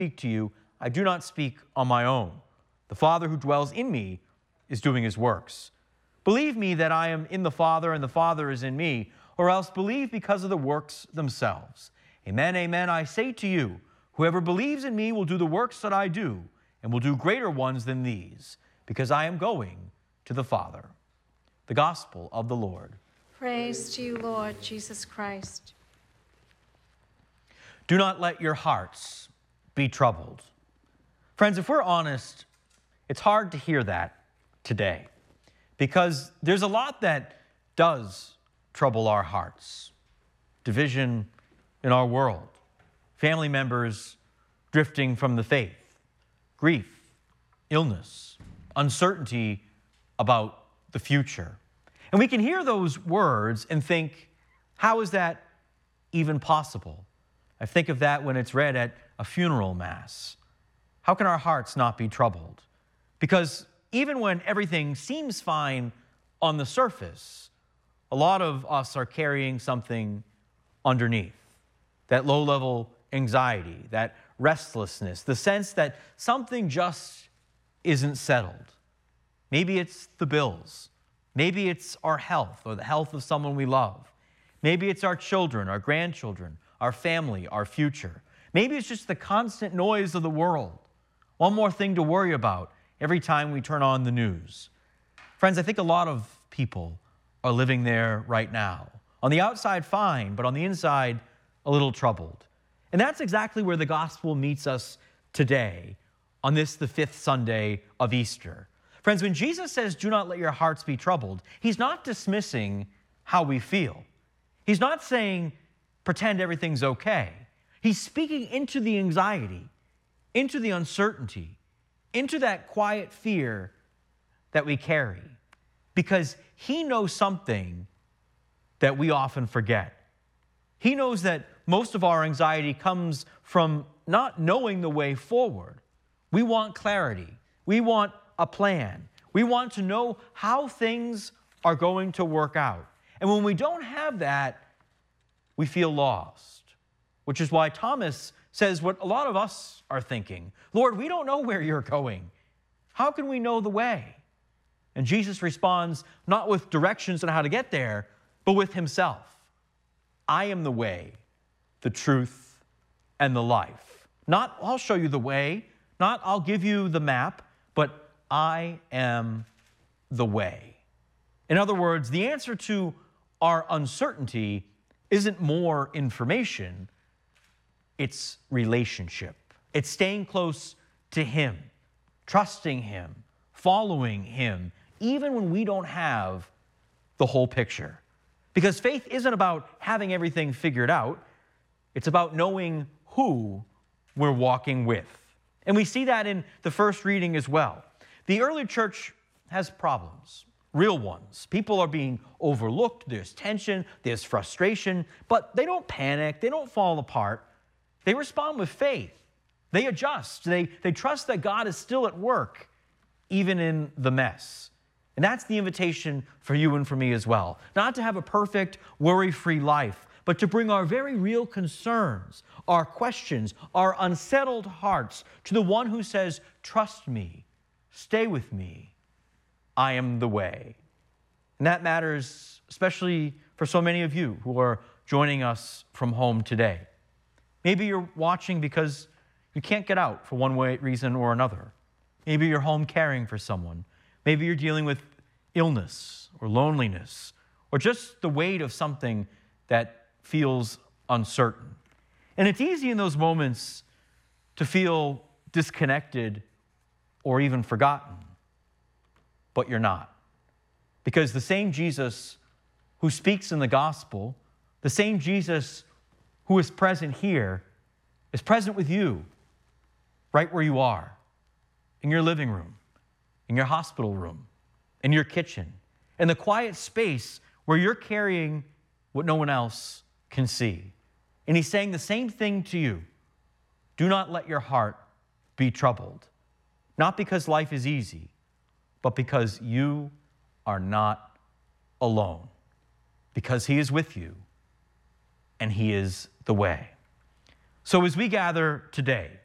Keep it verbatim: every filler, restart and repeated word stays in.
speak to you, I do not speak on my own. The Father who dwells in me is doing his works. Believe me that I am in the Father and the Father is in me, or else believe because of the works themselves. Amen, amen, I say to you, whoever believes in me will do the works that I do, and will do greater ones than these, because I am going to the Father. The Gospel of the Lord. Praise to you, Lord Jesus Christ. Do not let your hearts be troubled. Friends, if we're honest, it's hard to hear that today because there's a lot that does trouble our hearts. Division in our world, family members drifting from the faith, grief, illness, uncertainty about the future. And we can hear those words and think, how is that even possible? I think of that when it's read at a funeral mass. How can our hearts not be troubled? Because even when everything seems fine on the surface, a lot of us are carrying something underneath. That low-level anxiety, that restlessness, the sense that something just isn't settled. Maybe it's the bills. Maybe it's our health or the health of someone we love. Maybe it's our children, our grandchildren, our family, our future. Maybe it's just the constant noise of the world. One more thing to worry about every time we turn on the news. Friends, I think a lot of people are living there right now. On the outside, fine, but on the inside, a little troubled. And that's exactly where the gospel meets us today on this, the fifth Sunday of Easter. Friends, when Jesus says, do not let your hearts be troubled, he's not dismissing how we feel. He's not saying, pretend everything's okay. He's speaking into the anxiety, into the uncertainty, into that quiet fear that we carry, because he knows something that we often forget. He knows that most of our anxiety comes from not knowing the way forward. We want clarity. We want a plan. We want to know how things are going to work out. And when we don't have that, we feel lost, which is why Thomas says what a lot of us are thinking. Lord, we don't know where you're going. How can we know the way? And Jesus responds not with directions on how to get there, but with himself. I am the way, the truth, and the life. Not I'll show you the way, not I'll give you the map, but I am the way. In other words, the answer to our uncertainty isn't more information, it's relationship. It's staying close to him, trusting him, following him, even when we don't have the whole picture. Because faith isn't about having everything figured out. It's about knowing who we're walking with. And we see that in the first reading as well. The early church has problems, real ones. People are being overlooked. There's tension, there's frustration, but they don't panic. They don't fall apart. They respond with faith. They adjust. They, they trust that God is still at work, even in the mess. And that's the invitation for you and for me as well. Not to have a perfect, worry-free life, but to bring our very real concerns, our questions, our unsettled hearts to the one who says, trust me, stay with me, I am the way. And that matters especially for so many of you who are joining us from home today. Maybe you're watching because you can't get out for one way, reason or another. Maybe you're home caring for someone. Maybe you're dealing with illness or loneliness or just the weight of something that feels uncertain. And it's easy in those moments to feel disconnected or even forgotten, but you're not. Because the same Jesus who speaks in the gospel, the same Jesus who is present here, is present with you right where you are, in your living room, in your hospital room, in your kitchen, in the quiet space where you're carrying what no one else can see. And he's saying the same thing to you. Do not let your heart be troubled. Not because life is easy, but because you are not alone. Because he is with you, and he is the way. So as we gather today,